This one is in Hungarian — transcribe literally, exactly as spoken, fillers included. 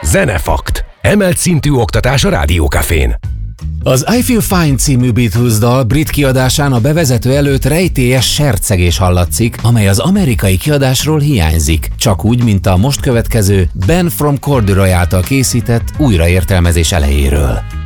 Zenefakt. Emelt szintű oktatás a Rádió Cafén. Az I Feel Fine című Beatles dal brit kiadásán a bevezető előtt rejtélyes sercegés hallatszik, amely az amerikai kiadásról hiányzik, csak úgy, mint a most következő Ben from Corduroy által készített újraértelmezés elejéről.